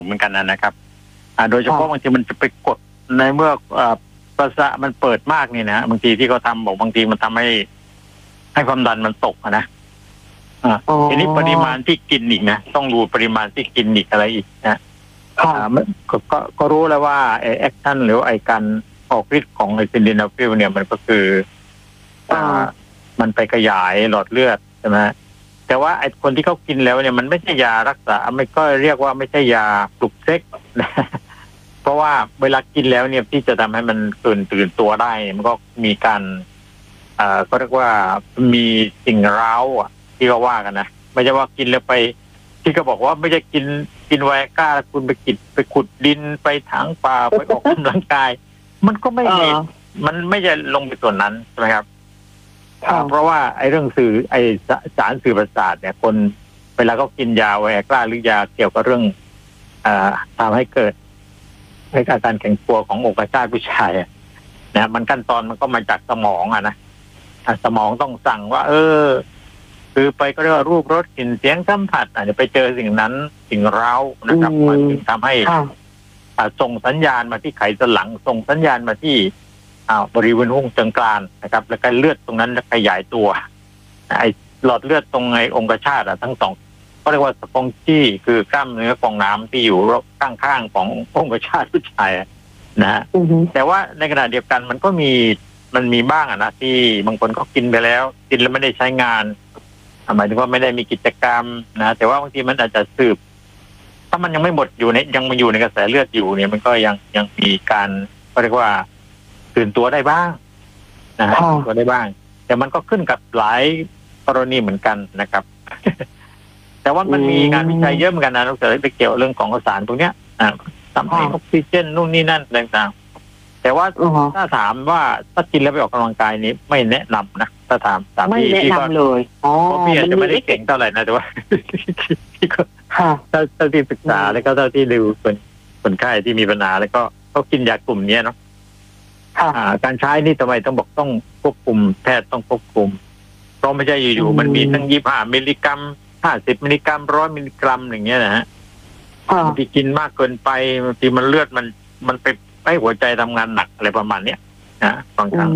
เหมือนกันนะครับโดยเฉพาะบางทีมันจะไปกดในเมื่อประสาทมันเปิดมากนี่นะบางทีที่เขาทำบอกบางทีมันทำให้ความดันมันตกนะทีนี้ปริมาณที่กินอีกนะต้องดูปริมาณที่กินอีกอะไรอีกนะก็รู้แล้วว่าไอแอคชั่นหรือไอการออกฤทธิ์ของไอซินดินาฟิลเนี่ยมันก็คือมันไปขยายหลอดเลือดใช่ไหมแต่ว่าไอคนที่เขากินแล้วเนี่ยมันไม่ใช่ยารักษาไม่ก็เรียกว่าไม่ใช่ยาปลุกเซ็กเพราะว่าเวลากินแล้วเนี่ยที่จะทำให้มันตื่นตัวได้มันก็มีการก็เรียกว่ามีสิ่งเร้าที่เขาว่ากันนะไม่ใช่ว่ากินแล้วไปที่เขาบอกว่าไม่ใช่กินไวอาก้าแล้วคุณไปขุดดินไปถางป่าไปออกกำลังกายมันก็ไม่มันไม่จะลงไปส่วนนั้นใช่ไหมครับเพราะว่าไอ้เรื่องสื่อไอ้สารสื่อประสาทเนี่ยคนเวลาเขากินยาไวอาก้าหรือยาเกี่ยวกับเรื่องทำให้เกิดอาการแข็งตัวของอกกระชากผู้ชายนะมันขั้นตอนมันก็มาจากสมองนะสมองต้องสั่งว่าคือไปก็เรียกว่ารูปรสกลิ่นเสียงสัมผัสอาจจะไปเจอสิ่งนั้นสิ่งเร้านะครับมันจึงทำให้ส่งสัญญาณมาที่ไขสันหลังส่งสัญญาณมาที่บริเวณหุ้มเชิงกรานนะครับแล้วก็เลือดตรงนั้นขยายตัวไอหลอดเลือดตรงไอองคชาตทั้งสองก็เรียกว่าสปองจี้คือกล้ามเนื้อฟองน้ำที่อยู่ข้างๆขององคชาตผู้ชายนะแต่ว่าในขณะเดียวกันมันก็มีบ้างนะที่บางคนก็กินไปแล้วกินแล้วไม่ได้ใช้งานหมายถึงว่าไม่ได้มีกิจกรรมนะแต่ว่าบางทีมันอาจจะสืบถ้ามันยังไม่หมดอยู่ในยังมาอยู่ในกระแสเลือดอยู่เนี่ยมันก็ยังมีการก็เรียกว่าตื่นตัวได้บ้างนะฮะตื่นตัวได้บ้างแต่มันก็ขึ้นกับหลายกรณีเหมือนกันนะครับ แต่ว่ามันมีงานวิจัยเยอะเหมือนกันนะเราจะไปเกี่ยวเรื่องของสารตรงเนี้ยทำให้ออกซิเจนนู่นนี่นั่นต่างๆแต่ว่าถ้าถามว่าถ้ากินแล้วไปออกกำลังกายนี้ไม่แนะนำนะถ้าถามพี่ก็เลยเพราะพี่อาจจะไม่ได้เก่งเท่าไหร่นะแต่ว่าพี่ก็ถ้าที่ศึกษาแล้วก็เท่าที่ดูคนไข้ที่มีปัญหาแล้วก็เขากินยากลุ่มนี้เนาะการใช้นี่ทำไมต้องบอกต้องควบคุมแพทย์ต้องควบคุมเพราะไม่ใช่อยู่ๆมันมีตั้ง25 มิลลิกรัม50 มิลลิกรัม100 มิลลิกรัมอย่างเงี้ยนะฮะที่กินมากเกินไปบางทีมันเลือดมันไปให้หัวใจทำงานหนักอะไรประมาณเนี้ยนะบางครั้ง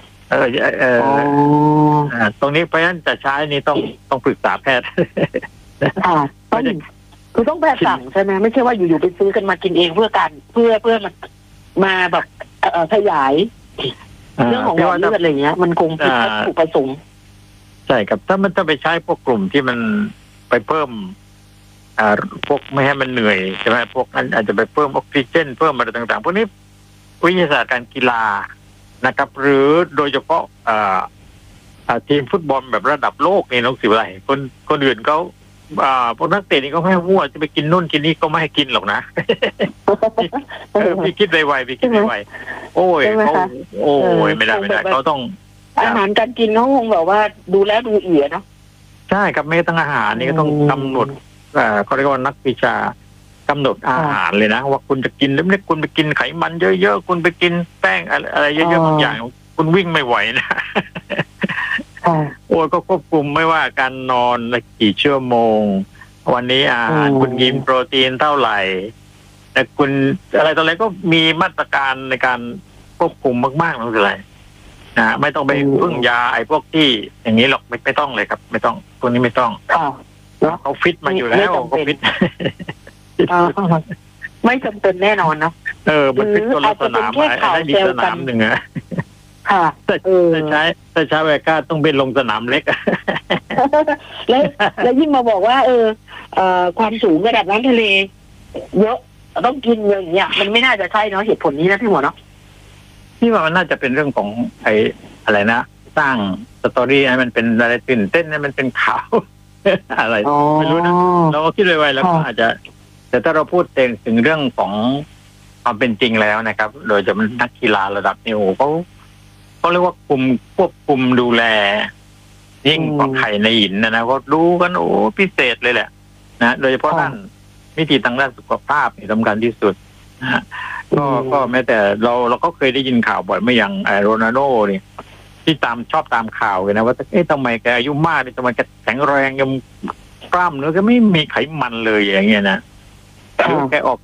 ตรงนี้เพราะฉะนั้นจะใช้นี่ต้องปรึกษาแพทย์ต้องแพทย์สั่งใช่ไหมไม่ใช่ว่าอยู่ๆไปซื้อกันมากินเองเพื่อมันมาแบบขยายเรื่องของหลอดเลือดอะไรเงี้ยมันคงผิดวัตถุประสงค์ใช่ครับถ้ามันจะไปใช้พวกกลุ่มที่มันไปเพิ่มพวกไม่ให้มันเหนื่อยใช่ไหมพวกนั้นอาจจะไปเพิ่มออกซิเจนเพิ่มอะไรต่างๆพวกนี้วิทยาศาสตร์การกีฬานะครับหรือโดยเฉพาะทีมฟุตบอลแบบระดับโลกนี่น้องสิวไรคนอื่นเขาพวกนักเตะนี่ก็ไม่ให้มั่วจะไปกินนู่นกินนี่ก็ไม่ให้กินหรอกนะพี่คิดไวๆพี่คิดไวๆโอ้ยเขาโอ้ยไม่ได้เขาต้องอาหารการกินเขาคงแบบว่าดูแลดูเอียดเนาะใช่ครับไม่ต้องอาหารนี่ก็ต้องกำหนดเขาเรียกว่านักวิชากำหนดอาหารเลยนะว่าคุณจะกินแล้วไม่คุณไปกินไขมันเยอะๆคุณไปกินแป้งอะไรเยอะๆบางอย่างคุณวิ่งไม่ไหวนะโอ้ก็ควบคุมไม่ว่าการนอนกี่ชั่วโมงวันนี้อาหารคุณกินโปรตีนเท่าไหร่แต่คุณอะไรต่ออะไรก็มีมาตรการในการควบคุมมากๆนั่นคืออะไรนะไม่ต้องไปพึ่งยาไอ้พวกที่อย่างนี้หรอกไม่ต้องเลยครับไม่ต้องพวกนี้ไม่ต้องเขาฟิตมาอยู่แล้วเขาฟิตไม่จำเป็นแน่นอนเนาะมันฟิตตัวสนามอะไรดีสนามหนึ่งอะค่ะถ้าใช้ไวก้าต้องเป็นลงสนามเล็กแล้วยิ่งมาบอกว่าความสูงระดับน้ำทะเลเยอะต้องกินอย่างเงี้ยมันไม่น่าจะใช่เนาะเหตุผลนี้นะพี่หมอเนาะพี่ว่ามันน่าจะเป็นเรื่องของอะไรนะสร้างสตอรี่ให้มันเป็นอะไรตื่นเต้นให้มันเป็นข่าวอะไรไม่รู้นะเราก็คิดไวๆแล้วก็อาจจะแต่ถ้าเราพูดถึงเรื่องของความเป็นจริงแล้วนะครับโดยจะเป็นนักกีฬาระดับนี้โอ้เขาเรียกว่าควบคุมดูแลยิ่งกว่าไข่ในหินนะก็รู้กันโอ้พิเศษเลยแหละนะโดยเฉพาะด้านมิติทางด้านสุขภาพนี่สำคัญที่สุดนะก็แม้แต่เราก็เคยได้ยินข่าวบ่อยไม่อย่างโรนัลโดนี่ที่ชอบตามข่าวเลยนะว่าทำไมแกอายุมากทำไมแกแข็งแรงยังกล้ามเนื้อก็ไม่มีไขมันเลยอย่างเงี้ยนะหรือแกออก